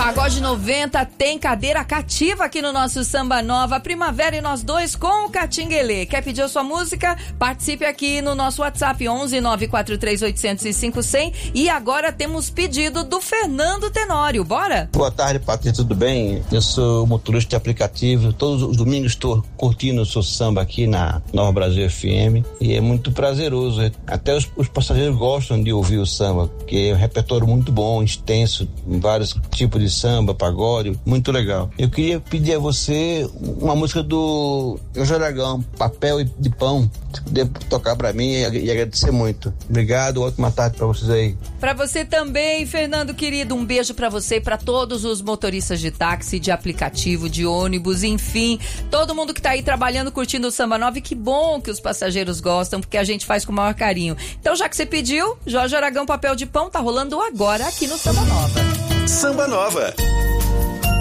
Pagode 90 tem cadeira cativa aqui no nosso Samba Nova, Primavera e Nós Dois com o Catinguelê. Quer pedir a sua música? Participe aqui no nosso WhatsApp 11 943 805 100. E agora temos pedido do Fernando Tenório. Bora? Boa tarde, Patrícia, tudo bem? Eu sou motorista de aplicativo. Todos os domingos estou curtindo o seu samba aqui na Nova Brasil FM. E é muito prazeroso. Até os passageiros gostam de ouvir o samba, porque é um repertório muito bom, extenso, vários tipos de samba, pagode, muito legal. Eu queria pedir a você uma música do Jorge Aragão, Papel de Pão, se puder tocar pra mim e agradecer muito. Obrigado, ótima tarde pra vocês aí. Pra você também, Fernando querido, um beijo pra você e pra todos os motoristas de táxi, de aplicativo, de ônibus, enfim, todo mundo que tá aí trabalhando, curtindo o Samba Nova, e que bom que os passageiros gostam, porque a gente faz com o maior carinho. Então, já que você pediu, Jorge Aragão, Papel de Pão, tá rolando agora aqui no Samba Nova. Samba Nova.